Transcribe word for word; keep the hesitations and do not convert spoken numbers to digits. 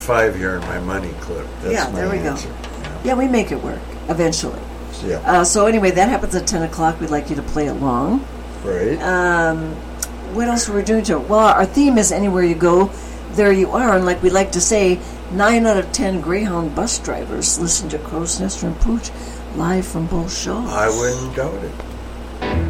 five here in my money clip. That's Yeah, my there we answer. go. Yeah. Yeah, we make it work eventually. Yeah. Uh, so anyway, that happens at ten o'clock. We'd like you to play along. Right. Um, what else are we doing to it? Well, our theme is anywhere you go, there you are. And like we like to say, nine out of ten Greyhound bus drivers listen to Crow's Nest and Pooch live from both shows. I wouldn't doubt it.